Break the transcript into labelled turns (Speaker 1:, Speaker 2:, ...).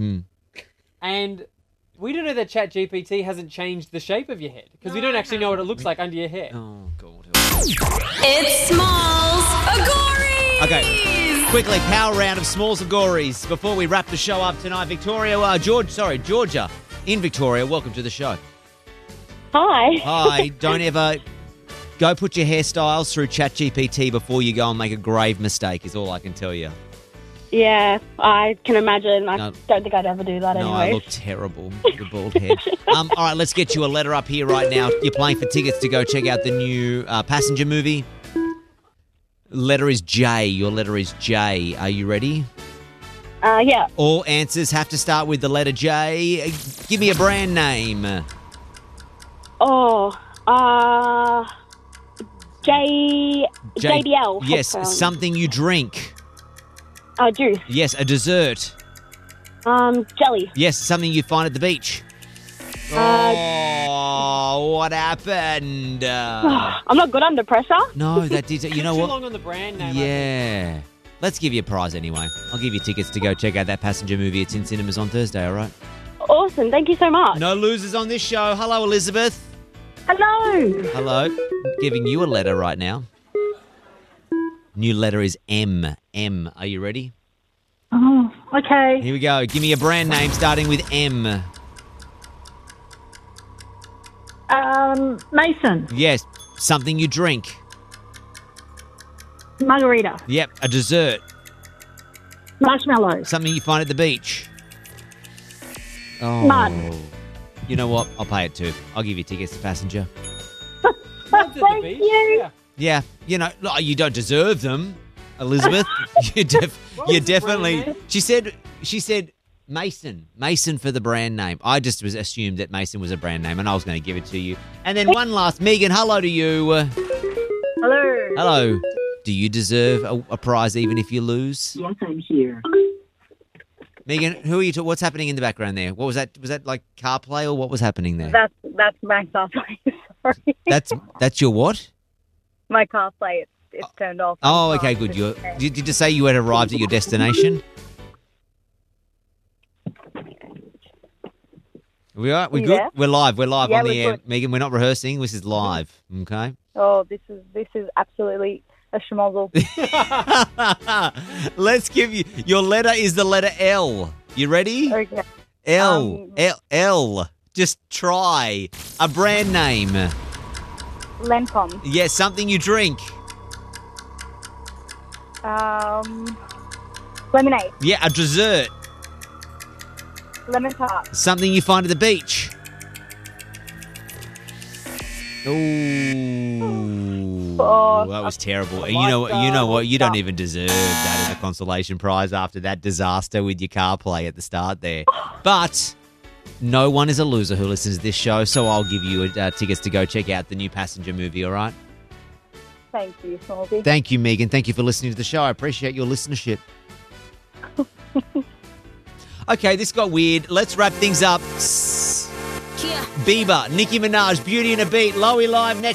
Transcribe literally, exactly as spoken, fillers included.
Speaker 1: Mm.
Speaker 2: And we don't know that ChatGPT hasn't changed the shape of your head because we don't actually know what it looks like under your hair.
Speaker 1: Oh, God.
Speaker 3: It's Smalls Agories!
Speaker 1: Okay, quickly, power round of Smalls Agories before we wrap the show up tonight. Victoria, uh, George, sorry, Georgia in Victoria, welcome to the show.
Speaker 4: Hi.
Speaker 1: Hi, don't ever go put your hairstyles through ChatGPT before you go and make a grave mistake is all I can tell you.
Speaker 4: Yeah, I can imagine. I
Speaker 1: No.
Speaker 4: don't think I'd ever do that
Speaker 1: No, I
Speaker 4: anyway.
Speaker 1: look terrible with a bald head. um, all right, let's get you a letter up here right now. You're playing for tickets to go check out the new uh, Passenger movie. Letter is J. Your letter is J. Are you ready?
Speaker 4: Uh, yeah.
Speaker 1: All answers have to start with the letter J. Give me a brand name.
Speaker 4: Oh, uh, J,
Speaker 1: J-
Speaker 4: J B L.
Speaker 1: Yes,
Speaker 4: Um,
Speaker 1: something you drink.
Speaker 4: Uh, juice.
Speaker 1: Yes, a dessert.
Speaker 4: Um, jelly.
Speaker 1: Yes, something you find at the beach.
Speaker 4: Uh,
Speaker 1: Oh, what happened? Uh,
Speaker 4: I'm not good under pressure.
Speaker 1: no, that did. You know
Speaker 2: Too
Speaker 1: what?
Speaker 2: long on the brand name. I think.
Speaker 1: Yeah. Let's give you a prize anyway. I'll give you tickets to go check out that Passenger movie. It's in cinemas on Thursday, all right?
Speaker 4: Awesome. Thank you so much.
Speaker 1: No losers on this show. Hello, Elizabeth.
Speaker 4: Hello.
Speaker 1: Hello. Giving you a letter right now. New letter is M. M. Are you ready?
Speaker 5: Oh, okay.
Speaker 1: Here we go. Give me a brand name starting with M.
Speaker 5: Um, Mason,
Speaker 1: Yes. Something you drink.
Speaker 5: margarita,
Speaker 1: Yep. A dessert.
Speaker 5: marshmallows,
Speaker 1: Something you find at the beach. Oh.
Speaker 5: Mud.
Speaker 1: You know what? I'll pay it too. I'll give you tickets to Passenger.
Speaker 2: Muds at the
Speaker 5: Thank
Speaker 2: beach.
Speaker 5: you.
Speaker 2: Yeah.
Speaker 1: Yeah. You know, look, you don't deserve them, Elizabeth. you def-
Speaker 2: What
Speaker 1: you
Speaker 2: was the brand
Speaker 1: definitely.
Speaker 2: name?
Speaker 1: She said. She said Mason. Mason for the brand name. I just was assumed that Mason was a brand name, and I was going to give it to you. And then one last, Megan. Hello to you. Uh,
Speaker 5: hello.
Speaker 1: hello. Do you deserve a, a prize even if you lose?
Speaker 5: Yes, I'm here.
Speaker 1: Megan, who are you? To- what's happening in the background there? What was that? Was that like CarPlay or what was happening there?
Speaker 6: That's that's my car play. Sorry,
Speaker 1: That's that's your what?
Speaker 6: my car play. It's it's turned off.
Speaker 1: Oh,
Speaker 6: I'm
Speaker 1: okay,
Speaker 6: sorry.
Speaker 1: good. You're, did, did you say you had arrived at your destination? We are. We
Speaker 6: You
Speaker 1: good?
Speaker 6: there?
Speaker 1: We're live. We're live
Speaker 6: Yeah,
Speaker 1: on the
Speaker 6: we're
Speaker 1: air,
Speaker 6: good.
Speaker 1: Megan. We're not rehearsing. This is live. Okay.
Speaker 6: Oh, this is this is absolutely a schmozzle.
Speaker 1: Let's give you your letter is the letter L. You ready?
Speaker 6: Okay.
Speaker 1: L.
Speaker 6: Um,
Speaker 1: L. L. Just try a brand name.
Speaker 6: Lancome.
Speaker 1: Yes, something you drink.
Speaker 6: Um, lemonade.
Speaker 1: Yeah, a dessert.
Speaker 6: Lemon tart.
Speaker 1: Something you find at the beach. Ooh,
Speaker 6: Oh,
Speaker 1: that was terrible. And
Speaker 2: like
Speaker 1: you know, what? you know
Speaker 2: that.
Speaker 1: what? You don't even deserve that as a consolation prize after that disaster with your car play at the start there. But no one is a loser who listens to this show, so I'll give you uh, tickets to go check out the new Passenger movie. All right.
Speaker 6: Thank you, Smallsy.
Speaker 1: Thank you, Megan. Thank you for listening to the show. I appreciate your listenership. Okay, this got weird. Let's wrap things up. Bieber, Nicki Minaj, Beauty and a Beat, Lowy Live next.